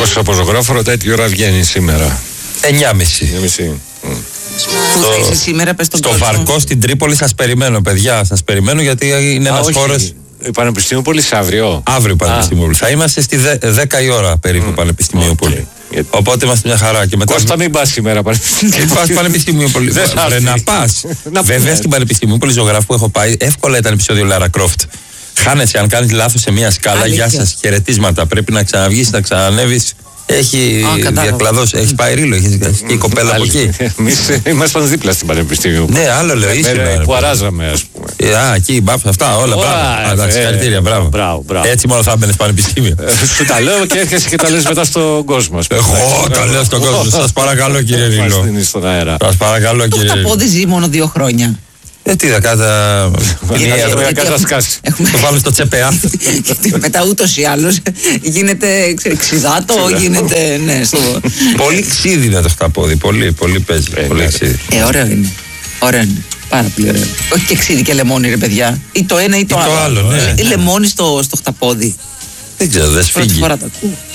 Κώστας από Ζωγράφο ρωτάει τι ώρα βγαίνει σήμερα. 9.30. Πού θα είσαι σήμερα, πες τον Στο κόσμο. Βαρκό στην Τρίπολη σας περιμένω, παιδιά. Σας περιμένω γιατί είναι ένας χώρος. Πανεπιστημίουπολης αύριο. Αύριο Πανεπιστημίουπολη. Θα είμαστε στη 10 η ώρα περίπου Πανεπιστημίουπολη. Οπότε είμαστε μια χαρά. Και μετά. Κώστα, μην πας σήμερα Πανεπιστημίουπολη. Πας Πανεπιστημίουπολη. Να πας. Βέβαια στην Πανεπιστημίουπολη Ζωγράφου που έχω πάει, εύκολα ήταν επεισόδιο Λάρα Κρόφτ. Χάνεσαι αν κάνεις λάθος σε μια σκάλα. Γεια σας, χαιρετίσματα. Πρέπει να ξαναβγείς, να ξανανεύεις. Έχει διακλαδώσει, έχει πάει ρίλο, έχει και η κοπέλα από εκεί. Εμείς ήμασταν δίπλα στην Πανεπιστήμιο. Ναι, άλλο λέω, ήσουν. Που αράζαμε, ας πούμε. Εκεί η μπάφ, αυτά όλα. Μπράβο. Συγχαρητήρια, μπράβο. Έτσι μόνο θα έμπαινες πανεπιστήμιο. Σου τα λέω και έρχεσαι και τα λες μετά στον κόσμο. Εγώ τα λέω στον κόσμο. Σας παρακαλώ, κύριε Ρίλο. Σας παρακαλώ, κύριε Ρίλο. Το χταπόδι ζει μόνο 2 χρόνια. Τι θα κάτα. Το βάλω στο τσεπεά. Μετά ούτως ή άλλως γίνεται ξιδάτο, γίνεται. Ναι, πολύ ξύδι είναι το χταπόδι. Πολύ παίζει. Πολύ ξύδι. Ωραίο είναι. Ωραίο είναι. Πάρα πολύ ωραίο. Όχι και ξύδι και λεμόνι, ρε παιδιά. Ή το ένα ή το άλλο. Ναι. Λεμόνι στο χταπόδι. Δεν ξέρω, δεν σφίγγει. Πρώτη φορά το ακούω.